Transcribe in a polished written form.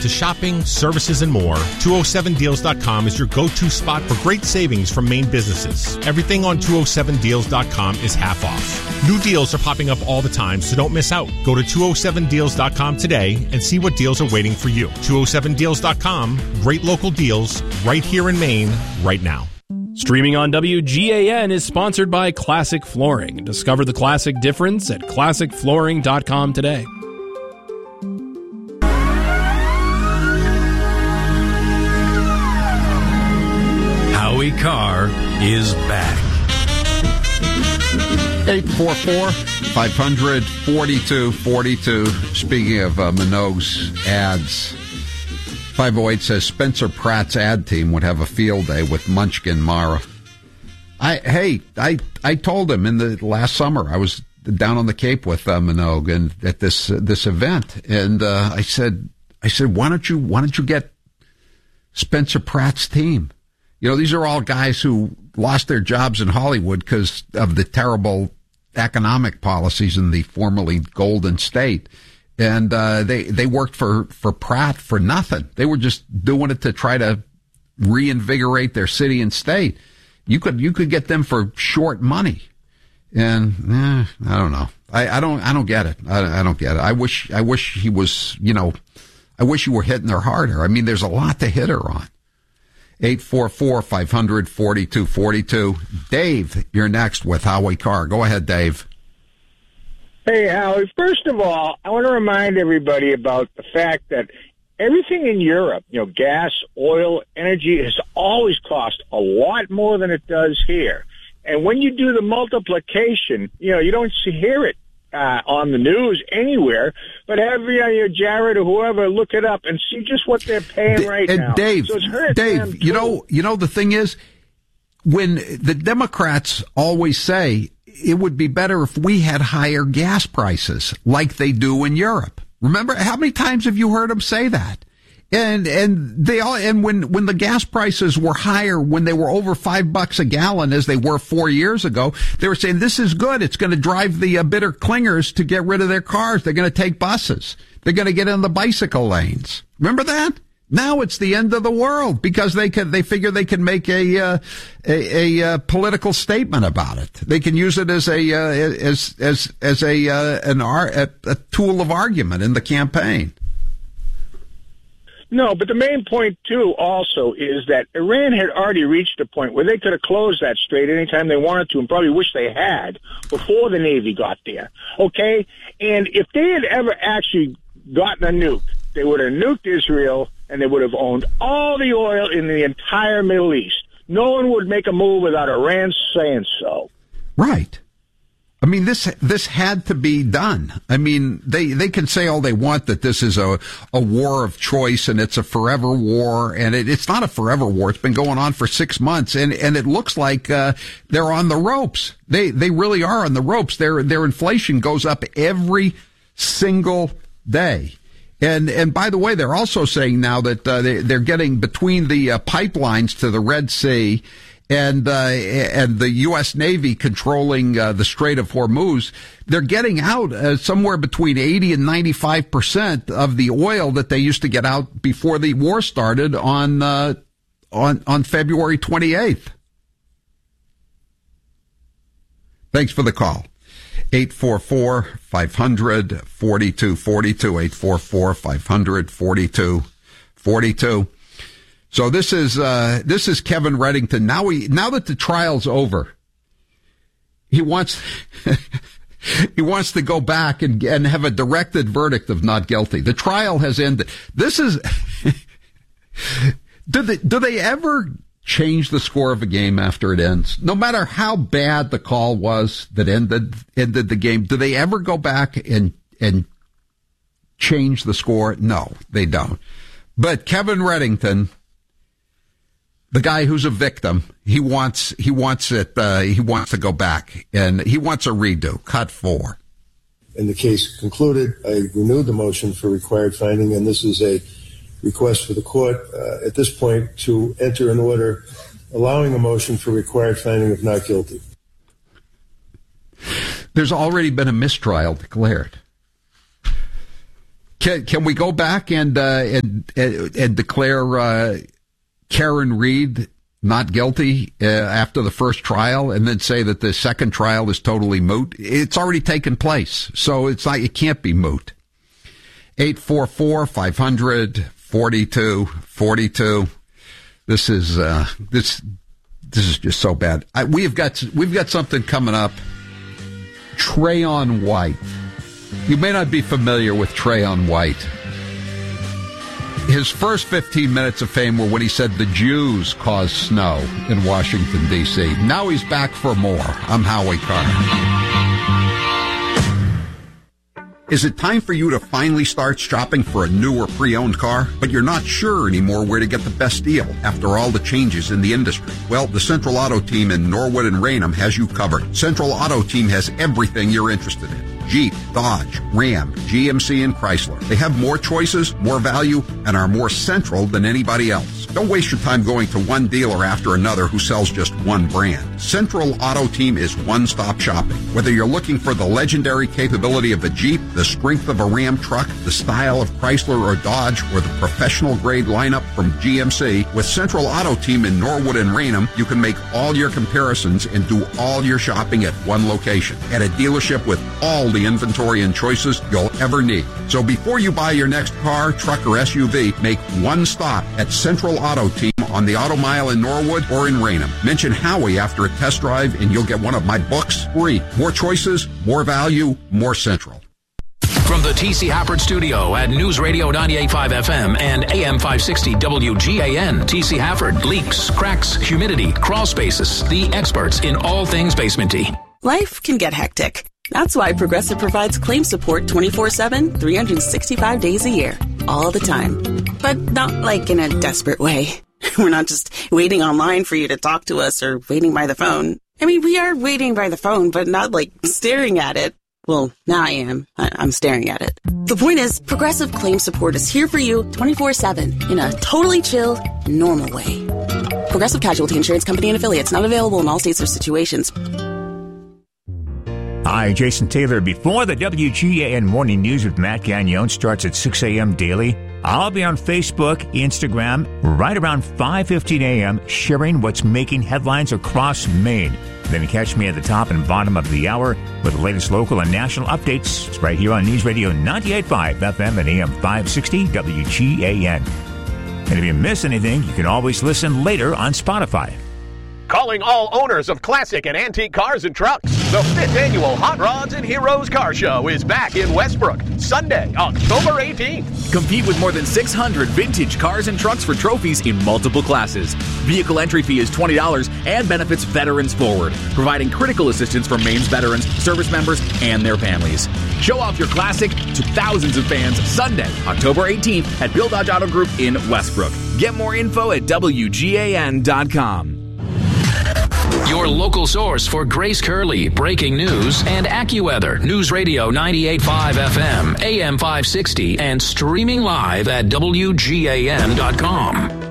to shopping, services, and more, 207deals.com is your go-to spot for great savings from Maine businesses. Everything on 207deals.com is half off. New deals are popping up all the time, so don't miss out. Go to 207deals.com today and see what deals are waiting for you. 207deals.com, great local deals right here in Maine, right now. Streaming on WGAN is sponsored by Classic Flooring. Discover the classic difference at classicflooring.com today. Howie Carr is back. 844-500-4242. Speaking of Minogue's ads, 508 says Spencer Pratt's ad team would have a field day with Munchkin Mara. I told him in the last summer I was down on the Cape with Minogue and at this event, and I said why don't you get Spencer Pratt's team? You know, these are all guys who lost their jobs in Hollywood because of the terrible economic policies in the formerly Golden State. And they worked for Pratt for nothing. They were just doing it to try to reinvigorate their city and state. You could get them for short money. And I don't know. I don't get it. I don't get it. I wish he was, I wish you were hitting her harder. I mean, there's a lot to hit her on. 844-500-4242. Dave, you're next with Howie Carr. Go ahead, Dave. Hey, Howie. First of all, I want to remind everybody about the fact that everything in Europe, gas, oil, energy, has always cost a lot more than it does here. And when you do the multiplication, you don't hear it on the news anywhere, but have your Jared or whoever look it up and see just what they're paying right now. Dave, so it's hurt Dave, the thing is, when the Democrats always say it would be better if we had higher gas prices like they do in Europe. Remember, how many times have you heard them say that? And when the gas prices were higher, when they were over $5 a gallon as they were 4 years ago, they were saying this is good. It's going to drive the bitter clingers to get rid of their cars. They're going to take buses. They're going to get in the bicycle lanes. Remember that? Now it's the end of the world because they figure they can make a political statement about it. They can use it as a tool of argument in the campaign. No, but the main point, too, also is that Iran had already reached a point where they could have closed that strait anytime they wanted to and probably wish they had before the Navy got there, okay? And if they had ever actually gotten a nuke, they would have nuked Israel and they would have owned all the oil in the entire Middle East. No one would make a move without Iran saying so. Right. I mean, this had to be done. I mean, they can say all they want that this is a war of choice and it's a forever war, and it's not a forever war. It's been going on for 6 months, and it looks like they're on the ropes. They really are on the ropes. Their inflation goes up every single day. And by the way, they're also saying now that they're getting between the pipelines to the Red Sea and the U.S. Navy controlling the Strait of Hormuz, they're getting out somewhere between 80 and 95% of the oil that they used to get out before the war started on February 28th. Thanks for the call. 844-500-4242, 844-500-4242. So this is Kevin Reddington. Now that the trial's over, he wants to go back and have a directed verdict of not guilty. The trial has ended. This is do they ever change the score of a game after it ends? No matter how bad the call was that ended the game, do they ever go back and change the score? No, they don't. But Kevin Reddington, the guy who's a victim, he wants to go back, and he wants a redo, cut 4. And the case concluded. I renewed the motion for required finding, and this is a request for the court at this point to enter an order allowing a motion for required finding of not guilty. There's already been a mistrial declared. Can we go back and declare Karen Reed not guilty after the first trial, and then say that the second trial is totally moot? It's already taken place, so it's like it can't be moot. 844-500-4242. This is just so bad. We've got something coming up. Trayon White. You may not be familiar with Trayon White. His first 15 minutes of fame were when he said the Jews caused snow in Washington, D.C. Now he's back for more. I'm Howie Carr. Is it time for you to finally start shopping for a new or pre-owned car, but you're not sure anymore where to get the best deal after all the changes in the industry? Well, the Central Auto Team in Norwood and Raynham has you covered. Central Auto Team has everything you're interested in. Jeep, Dodge, Ram, GMC, and Chrysler. They have more choices, more value, and are more central than anybody else. Don't waste your time going to one dealer after another who sells just one brand. Central Auto Team is one-stop shopping. Whether you're looking for the legendary capability of a Jeep, the strength of a Ram truck, the style of Chrysler or Dodge, or the professional-grade lineup from GMC, with Central Auto Team in Norwood and Raynham, you can make all your comparisons and do all your shopping at one location, at a dealership with all the inventory and choices you'll ever need. So before you buy your next car, truck, or SUV, make one stop at Central Auto Team on the Auto Mile in Norwood or in Raynham. Mention Howie after a test drive and you'll get one of my books free. More choices, more value, more Central. From the T.C. Hafford Studio at News Radio 98.5 FM and AM 560 WGAN, T.C. Hafford leaks, cracks, humidity, crawl spaces, the experts in all things basement-y. Life can get hectic. That's why Progressive provides claim support 24/7, 365 days a year, all the time. But not like in a desperate way. We're not just waiting online for you to talk to us or waiting by the phone. I mean, we are waiting by the phone, but not like staring at it. Well, now I am. I'm staring at it. The point is, Progressive Claim Support is here for you 24/7 in a totally chill, normal way. Progressive Casualty Insurance Company and Affiliates, not available in all states or situations. Hi, Jason Taylor. Before the WGAN Morning News with Matt Gagnon starts at 6 a.m. daily, I'll be on Facebook, Instagram, right around 5:15 a.m., sharing what's making headlines across Maine. Then catch me at the top and bottom of the hour with the latest local and national updates. It's right here on News Radio 98.5 FM and AM 560 WGAN. And if you miss anything, you can always listen later on Spotify. Calling all owners of classic and antique cars and trucks. The 5th annual Hot Rods and Heroes Car Show is back in Westbrook, Sunday, October 18th. Compete with more than 600 vintage cars and trucks for trophies in multiple classes. Vehicle entry fee is $20 and benefits Veterans Forward, providing critical assistance for Maine's veterans, service members, and their families. Show off your classic to thousands of fans Sunday, October 18th at Bill Dodge Auto Group in Westbrook. Get more info at WGAN.com. Your local source for Grace Curley, breaking news, and AccuWeather. News Radio 98.5 FM, AM 560, and streaming live at WGAN.com.